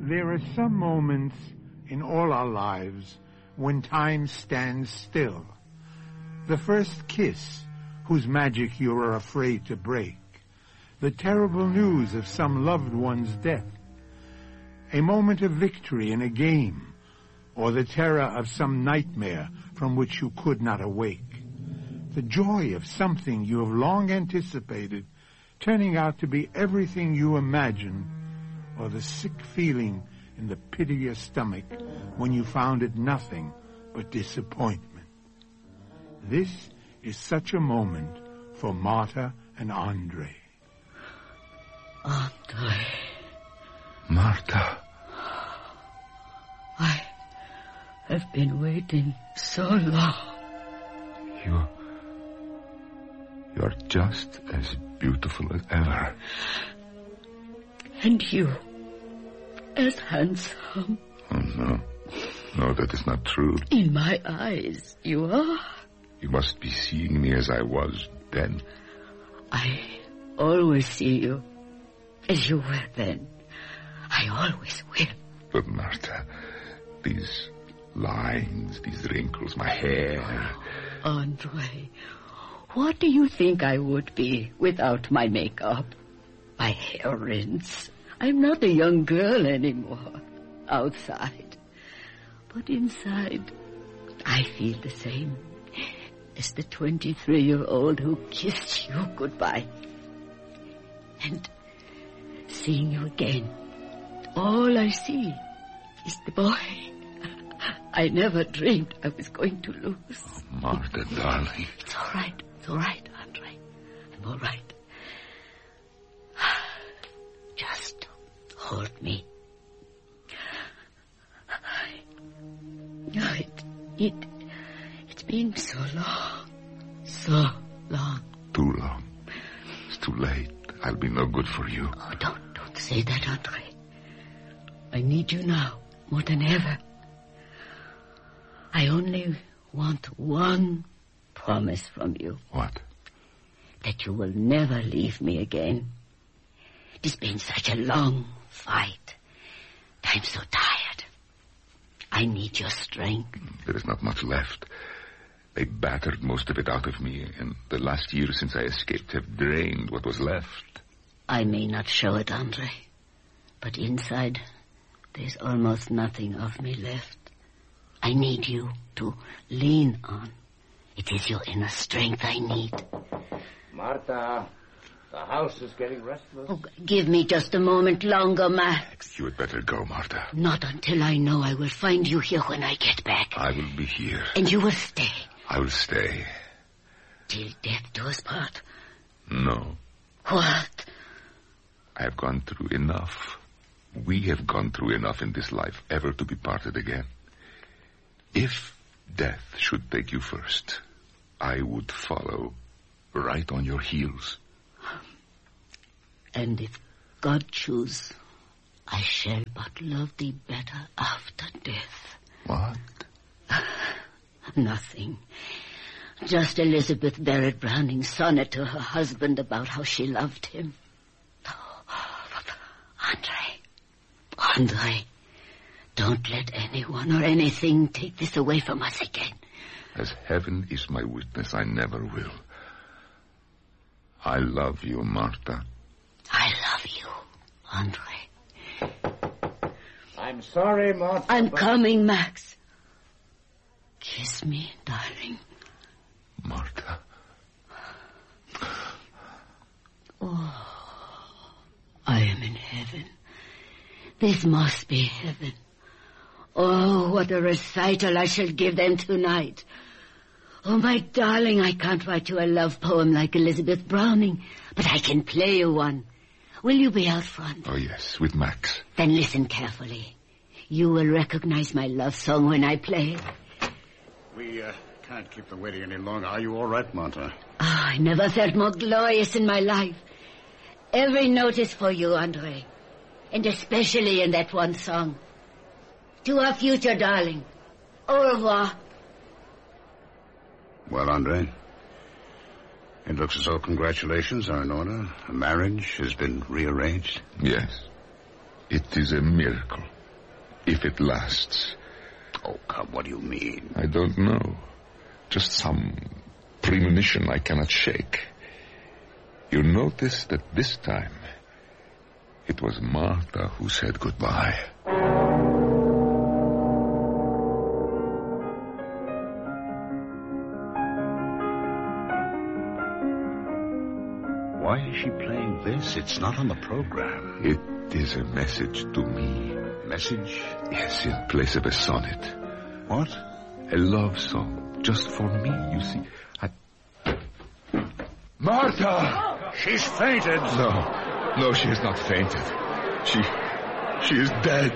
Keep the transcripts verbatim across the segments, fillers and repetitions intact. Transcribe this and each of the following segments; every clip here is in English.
There are some moments in all our lives when time stands still. The first kiss, whose magic you are afraid to break. The terrible news of some loved one's death. A moment of victory in a game, or the terror of some nightmare from which you could not awake. The joy of something you have long anticipated turning out to be everything you imagined, or the sick feeling in the pit of your stomach when you found it nothing but disappointment. This is such a moment for Marta and Andre. Andre. Marta. I have been waiting so long. You... You're just as beautiful as ever. And you, as handsome. Oh, no. No, that is not true. In my eyes, you are. You must be seeing me as I was then. I always see you as you were then. I always will. But, Marta, these lines, these wrinkles, my hair... Andre, what do you think I would be without my makeup? My hair rinse. I'm not a young girl anymore, outside. But inside, I feel the same as the twenty-three-year-old who kissed you goodbye. And seeing you again, all I see is the boy I never dreamed I was going to lose. Oh, Marta, darling. It's all right. It's all right, Andre. I'm all right. Just hold me. I, it, it, it's been so long. So long. Too long. It's too late. I'll be no good for you. Oh, don't, don't say that, Andre. I need you now, more than ever. I only want one promise from you. What? That you will never leave me again. It has been such a long fight. I'm so tired. I need your strength. There is not much left. They battered most of it out of me, and the last years since I escaped have drained what was left. I may not show it, Andre, but inside there's almost nothing of me left. I need you to lean on. It is your inner strength I need. Marta, the house is getting restless. Oh, give me just a moment longer, Max. You had better go, Marta. Not until I know I will find you here when I get back. I will be here. And you will stay. I will stay. Till death do us part? No. What? I have gone through enough. We have gone through enough in this life ever to be parted again. If death should take you first, I would follow right on your heels. And if God choose, I shall but love thee better after death. What? Nothing. Just Elizabeth Barrett Browning's sonnet to her husband about how she loved him. Oh, Andre, Andre, don't let anyone or anything take this away from us again. As heaven is my witness, I never will. I love you, Marta. I love you, Andre. I'm sorry, Marta. I'm but... coming, Max. Kiss me, darling. Marta. Oh, I am in heaven. This must be heaven. Oh, what a recital I shall give them tonight. Oh, my darling, I can't write you a love poem like Elizabeth Browning, but I can play you one. Will you be out front? Oh, yes, with Max. Then listen carefully. You will recognize my love song when I play it. We uh, can't keep them waiting any longer. Are you all right, Marta? Oh, I never felt more glorious in my life. Every note is for you, Andre. And especially in that one song. To our future, darling. Au revoir. Well, Andre, it looks as though congratulations are in order. A marriage has been rearranged. Yes. It is a miracle. If it lasts. Oh, come, what do you mean? I don't know. Just some premonition I cannot shake. You notice that this time, it was Martha who said goodbye. Why is she playing this? It's not on the program. It is a message to me. Message? Yes, in place of a sonnet. What? A love song, just for me, you see. I... Martha! She's fainted. No, no, she has not fainted. She, she is dead.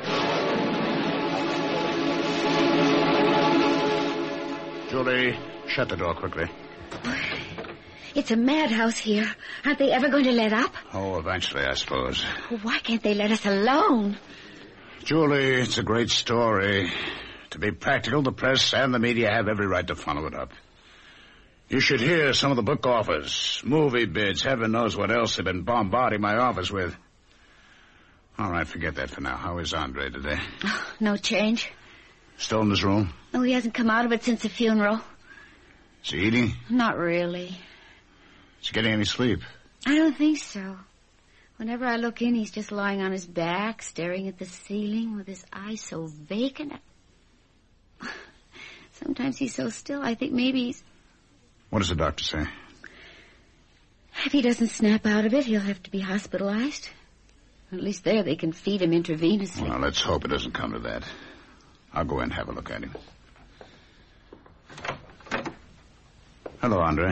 Julie, shut the door quickly. It's a madhouse here. Aren't they ever going to let up? Oh, eventually, I suppose. Why can't they let us alone? Julie, it's a great story. To be practical, the press and the media have every right to follow it up. You should hear some of the book offers, movie bids, heaven knows what else they've been bombarding my office with. All right, forget that for now. How is Andre today? Oh, no change. Still in his room? No, he hasn't come out of it since the funeral. Is he eating? Not really. Is he getting any sleep? I don't think so. Whenever I look in, he's just lying on his back, staring at the ceiling with his eyes so vacant. Sometimes he's so still, I think maybe he's... What does the doctor say? If he doesn't snap out of it, he'll have to be hospitalized. At least there they can feed him intravenously. Well, let's hope it doesn't come to that. I'll go in and have a look at him. Hello, Andre.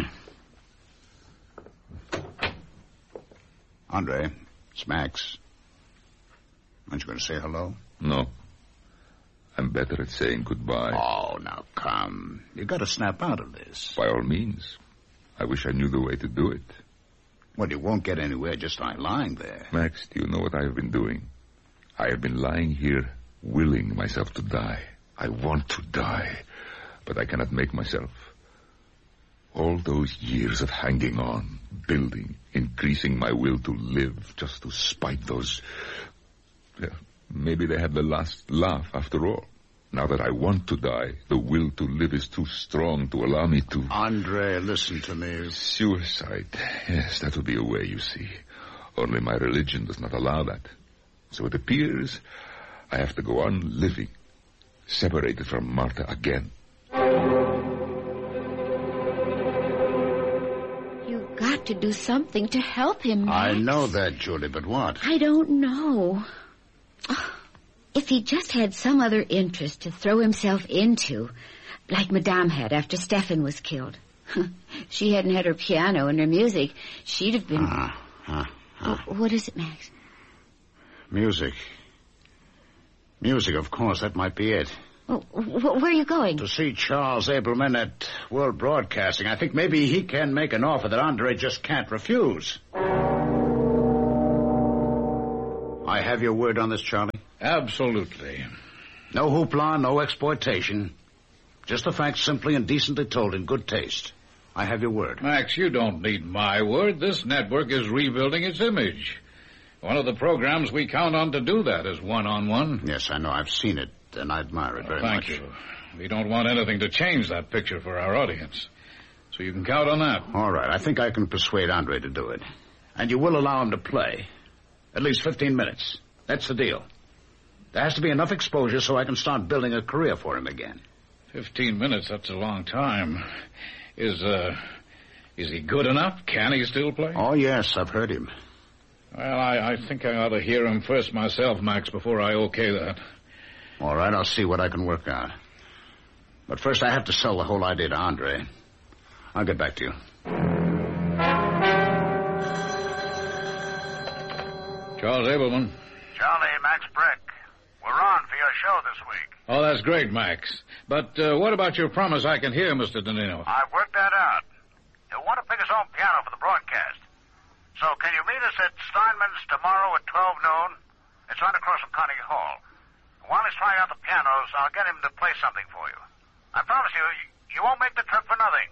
Andre, it's Max. Aren't you going to say hello? No. I'm better at saying goodbye. Oh, now come. You've got to snap out of this. By all means. I wish I knew the way to do it. Well, you won't get anywhere just by lying there. Max, do you know what I have been doing? I have been lying here, willing myself to die. I want to die, but I cannot make myself. All those years of hanging on, building, increasing my will to live, just to spite those... Well, maybe they had the last laugh after all. Now that I want to die, the will to live is too strong to allow me to... Andre, listen to me. Suicide. Yes, that would be a way, you see. Only my religion does not allow that. So it appears I have to go on living, separated from Martha again. You've got to do something to help him, Max. I know that, Julie, but what? I don't know. If he just had some other interest to throw himself into, like Madame had after Stefan was killed. She hadn't had her piano and her music. She'd have been... Uh, uh, uh. What is it, Max? Music. Music, of course, that might be it. Oh, where are you going? To see Charles Abelman at World Broadcasting. I think maybe he can make an offer that Andre just can't refuse. I have your word on this, Charlie? Absolutely. No hoopla, no exploitation. Just the facts simply and decently told in good taste. I have your word. Max, you don't need my word. This network is rebuilding its image. One of the programs we count on to do that is one-on-one. Yes, I know. I've seen it, and I admire it very Thank much. Thank you. We don't want anything to change that picture for our audience. So you can count on that. All right. I think I can persuade Andre to do it. And you will allow him to play. At least fifteen minutes. That's the deal. There has to be enough exposure so I can start building a career for him again. Fifteen minutes, that's a long time. Is, uh, is he good enough? Can he still play? Oh, yes, I've heard him. Well, I, I think I ought to hear him first myself, Max, before I okay that. All right, I'll see what I can work out. But first I have to sell the whole idea to Andre. I'll get back to you. Charles Abelman. Charlie, Max Brick. We're on for your show this week. Oh, that's great, Max. But uh, what about your promise I can hear, Mister Danino? I've worked that out. He'll want to pick his own piano for the broadcast. So can you meet us at Steinman's tomorrow at twelve noon? It's right across from Carnegie Hall. While he's trying out the pianos, I'll get him to play something for you. I promise you, you won't make the trip for nothing.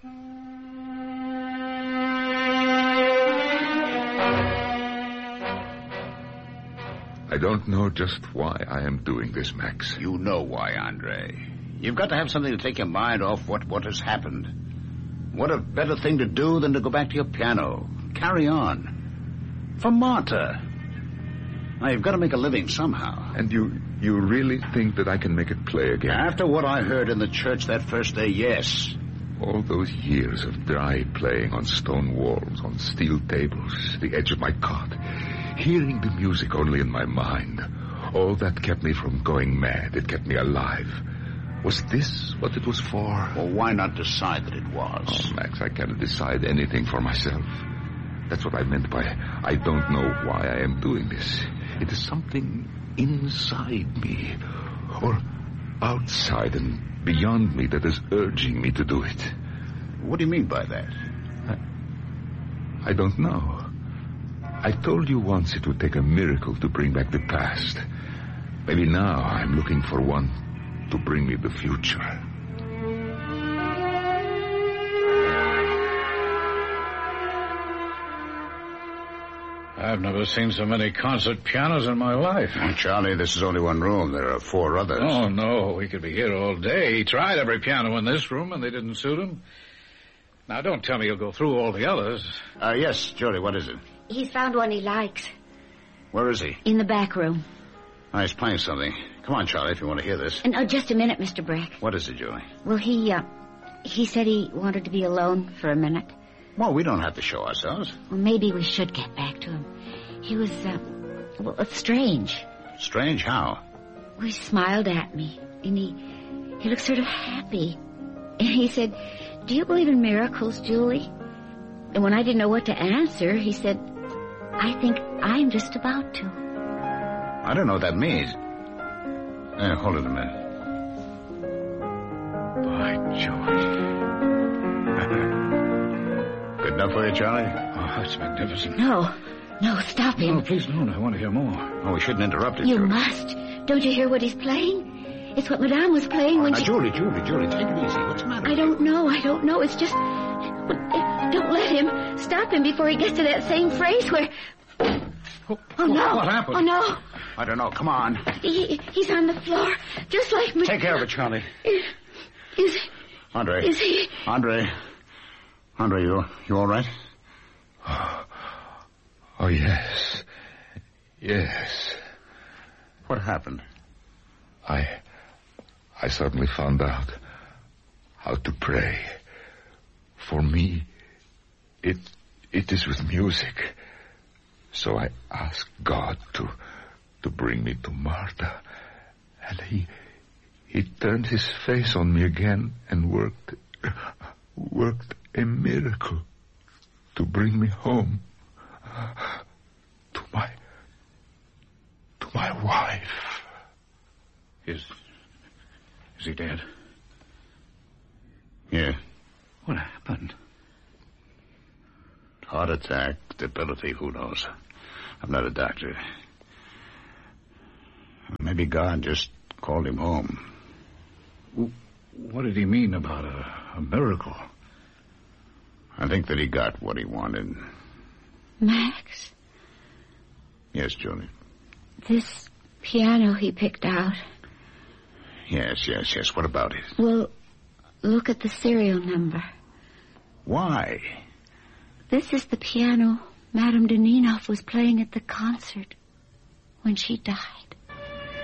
I don't know just why I am doing this, Max. You know why, Andre. You've got to have something to take your mind off what, what has happened. What a better thing to do than to go back to your piano. Carry on. For Marta. Now, you've got to make a living somehow. And you you really think that I can make it play again? After what I heard in the church that first day, yes. All those years of dry playing on stone walls, on steel tables, the edge of my cot, hearing the music only in my mind, all that kept me from going mad. It kept me alive. Was this what it was for? Well, why not decide that it was? Oh, Max, I cannot decide anything for myself. That's what I meant by I don't know why I am doing this. It is something inside me, or outside and beyond me, that is urging me to do it. What do you mean by that? I, I don't know. I told you once it would take a miracle to bring back the past. Maybe now I'm looking for one to bring me the future. I've never seen so many concert pianos in my life. Oh, Charlie, this is only one room. There are four others. Oh, no, we could be here all day. He tried every piano in this room, and they didn't suit him. Now, don't tell me you'll go through all the others. Uh, yes, Julie, what is it? He's found one he likes. Where is he? In the back room. Oh, he's playing something. Come on, Charlie, if you want to hear this. And, oh, just a minute, Mister Breck. What is it, Julie? Well, he, uh, he said he wanted to be alone for a minute. Well, we don't have to show ourselves. Well, maybe we should get back to him. He was, uh, well, it's strange. Strange how? Well, he smiled at me, and he, he looked sort of happy. And he said, "Do you believe in miracles, Julie?" And when I didn't know what to answer, he said, "I think I'm just about to." I don't know what that means. Hey, hold it a minute. By George. Good enough for you, Charlie? Oh, that's magnificent. No, no, stop him. No, please don't. I want to hear more. Oh, we shouldn't interrupt it, You Julie. must. Don't you hear what he's playing? It's what Madame was playing when Now, she... Julie, Julie, Julie, take it easy. What's the matter? I don't know, I don't know. It's just... Don't let him. Stop him before he gets to that same phrase where... Oh, Oh, no. What happened? Oh, no. I don't know. Come on. He, he's on the floor, just like me. Take care of it, Charlie. Is, Andre. is he... Andre. Andre, you, you all right? Oh, yes. Yes. What happened? I... I suddenly found out how to pray. For me, it... it is with music. So I asked God to... to bring me to Marta. And he... he turned his face on me again and worked... worked a miracle to bring me home. To my... to my wife. Is... is he dead? Yeah. What happened? Heart attack, debility, who knows? I'm not a doctor. Maybe God just called him home. What did he mean about a, a miracle? I think that he got what he wanted. Max, Yes, Julie. this piano he picked out. Yes, yes, yes. What about it? Well, look at the serial number. Why? This is the piano Madame Deninoff was playing at the concert when she died.